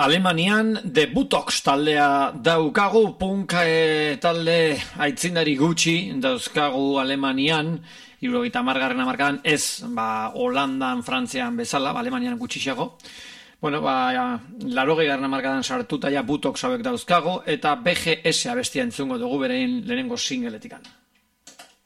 Alemanian The Butox taldea daukagu, punk talde aitzindari gutxi dauzkagu Alemanian, 70. hamarkadan, ez Holandan, Frantzian bezala, Alemanian gutxiago. Bueno, 80. hamarkadan sartuta ja Butox hauek dauzkago, eta BGS abestia entzungo dugu berein lehenengo singletikan.